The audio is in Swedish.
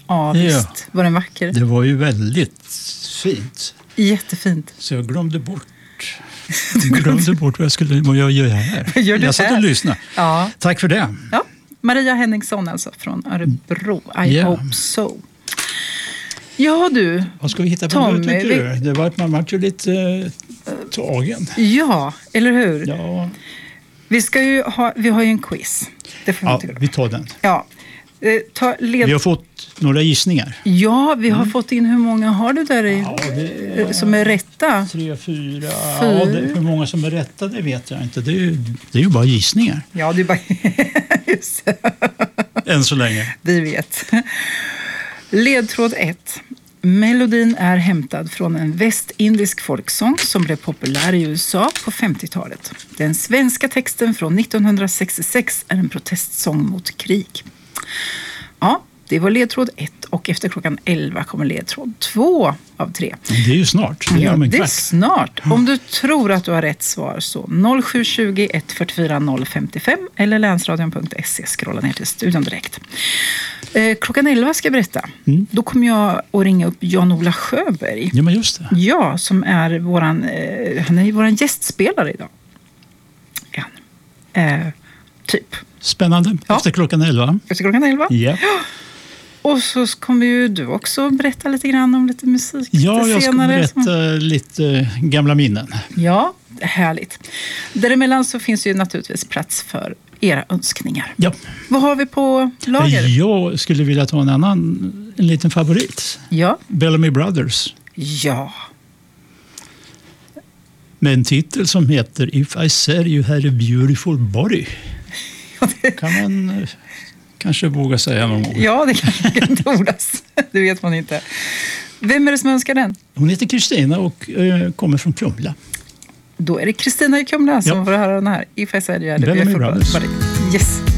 Ja, visst. Var den vacker? Det var ju väldigt fint. Jättefint. Så jag glömde bort vad jag gör här. Jag satt och lyssnade. Ja. Tack för det. Ja. Maria Henningsson alltså från Örebro. I hope so. Ja du, vad ska vi hitta på Tom, nu tycker du? Det var man vart ju lite tagen. Ja, eller hur? Ja. Vi har ju en quiz. Det får vi tar den. Ja. Vi har fått några gissningar. Ja, vi har fått in, hur många har du där som är rätta? 3, 4. Ja, hur många som är rätta, det vet jag inte. Det är ju bara gissningar. Ja, det är bara... Just. Än så länge. Vi vet. Ledtråd 1. Melodin är hämtad från en västindisk folksång som blev populär i USA på 50-talet. Den svenska texten från 1966 är en protestsång mot krig. Ja, det var ledtråd 1 och efter klockan 11 kommer ledtråd 2 av 3. Det är ju snart. Det är snart. Om du tror att du har rätt svar så 0720 144 055 eller länsradion.se. Scrolla ner till studion direkt. Klockan 11 ska jag berätta. Då kommer jag att ringa upp Jan-Ola Sjöberg. Ja, men just det. Ja, som är han är våran gästspelare idag. Typ. Spännande. Ja. Efter klockan 11. Efter klockan 11? Ja. Och så kommer ju du också berätta lite grann om lite musik. Ja, jag ska berätta lite gamla minnen. Ja, härligt. Däremellan så finns ju naturligtvis plats för era önskningar. Ja. Vad har vi på lager? Jag skulle vilja ta en liten favorit. Ja. Bellamy Brothers. Ja. Med en titel som heter If I Said You Had a Beautiful Body. Kan man kanske våga säga någon gång. Ja, det kan ordas. Det vet man inte. Vem är det som önskar den? Hon heter Kristina och kommer från Kumla. Då är det Kristina i Kumla som får höra den här. If I Said You Had a Beautiful Body. Yes.